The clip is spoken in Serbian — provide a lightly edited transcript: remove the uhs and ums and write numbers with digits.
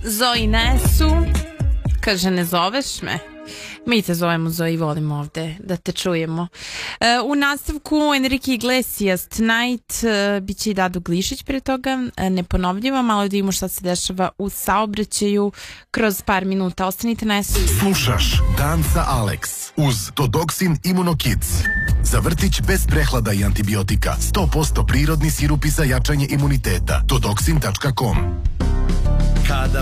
Zoe Nesu. Kaže, ne zoveš me? Mi te zovemo, Zoe, volimo ovde da te čujemo. U nastavku Enrique Iglesias Tonight, bit će i Dado Glišić pre toga, neponovljivo, malo da vidimo šta se dešava u saobraćaju kroz par minuta. Ostanite na S. Slušaš Dan sa Alex uz Todoksin Immunokids. Za vrtić bez prehlada i antibiotika. 100% prirodni sirupi za jačanje imuniteta. Todoksin.com. Kada